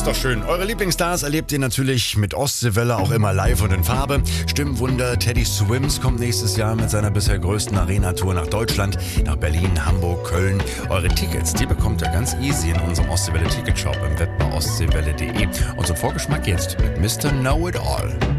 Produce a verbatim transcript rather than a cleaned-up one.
doch schön. Eure Lieblingsstars erlebt ihr natürlich mit Ostseewelle auch immer live und in Farbe. Stimmwunder Teddy Swims kommt nächstes Jahr mit seiner bisher größten Arena-Tour nach Deutschland, nach Berlin, Hamburg, Köln. Eure Tickets, die bekommt ihr ganz easy in unserem Ostseewelle Ticketshop im Web bei ostseewelle punkt de. Und zum Vorgeschmack jetzt mit Mister Know It All.